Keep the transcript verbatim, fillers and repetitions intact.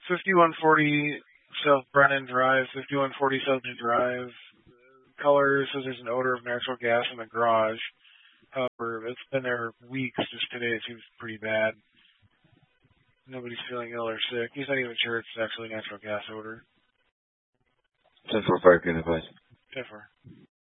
fifty-one forty South Brennan Drive, fifty-one forty South New Drive. Color says there's an odor of natural gas in the garage. However, it's been there weeks. Just today it seems pretty bad. Nobody's feeling ill or sick. He's not even sure it's actually natural gas odor. ten four fire, can advise. ten four.